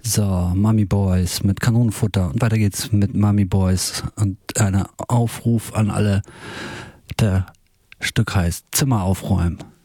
So, Mummy Boys mit Kanonenfutter. Und weiter geht's mit Mummy Boys. Und ein Aufruf an alle. Der Stück heißt Zimmer aufräumen.